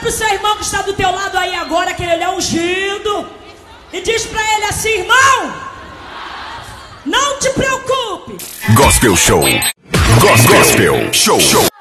pro seu irmão que está do teu lado aí agora, que ele é ungido, e diz pra ele assim: irmão, não te preocupe. Gospel Show. Gospel Show.